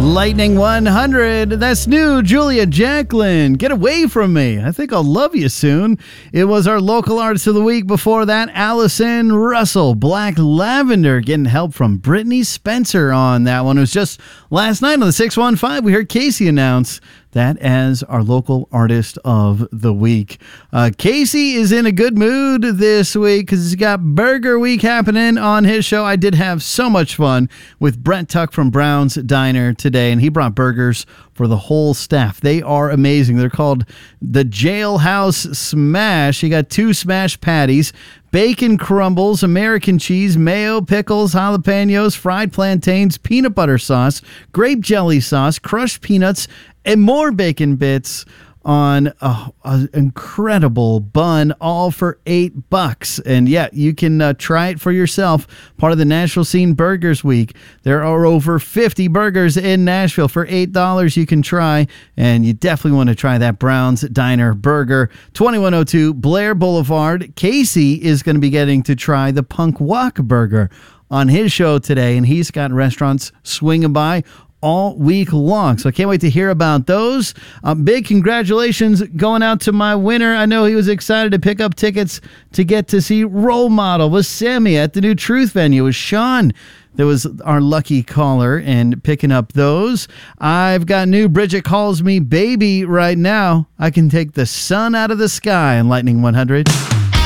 Lightning 100. That's new. Julia Jacqueline. Get away from me. I think I'll love you soon. It was our local artist of the week. Before that, Allison Russell. Black Lavender. Getting help from Brittany Spencer on that one. It was just last night on the 615. We heard Casey announce that as our local artist of the week. Casey is in a good mood this week because he's got Burger Week happening on his show. I did have so much fun with Brent Tuck from Brown's Diner today, and he brought burgers for the whole staff. They are amazing. They're called the Jailhouse Smash. You got 2 smash patties, bacon crumbles, American cheese, mayo, pickles, jalapenos, fried plantains, peanut butter sauce, grape jelly sauce, crushed peanuts, and more bacon bits on an incredible bun, all for $8. And yeah, you can try it for yourself. Part of the Nashville Scene Burgers Week. There are over 50 burgers in Nashville for $8 you can try. And you definitely want to try that Brown's Diner burger. 2102 Blair Boulevard. Casey is going to be getting to try the Punk Walk burger on his show today. And he's got restaurants swinging by all week long. So I can't wait to hear about those. Big congratulations going out to my winner. I know he was excited to pick up tickets to get to see Role Model with Sammy at the new Truth venue. It was Sean that was our lucky caller and picking up those. I've got new Bridget Calls Me Baby right now. I can take the sun out of the sky in Lightning 100.